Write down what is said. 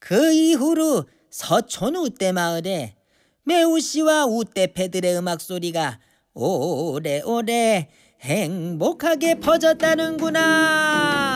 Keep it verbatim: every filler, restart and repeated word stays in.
그 이후로 서촌 우대 마을에 매우씨와 우대패들의 음악 소리가 오래오래 행복하게 퍼졌다는구나.